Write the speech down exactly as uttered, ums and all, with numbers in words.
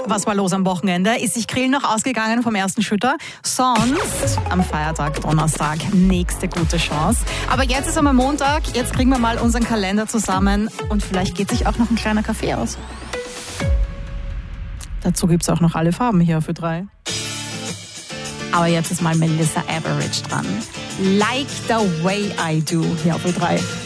Was war los am Wochenende? Ist sich Grill noch ausgegangen vom ersten Schütter? Sonst am Feiertag, Donnerstag, nächste gute Chance. Aber jetzt ist einmal Montag, jetzt kriegen wir mal unseren Kalender zusammen und vielleicht geht sich auch noch ein kleiner Kaffee aus. Dazu gibt es auch noch alle Farben hier für drei. Aber jetzt ist mal Melissa Etheridge dran. Like the way I do hier auf Ö drei.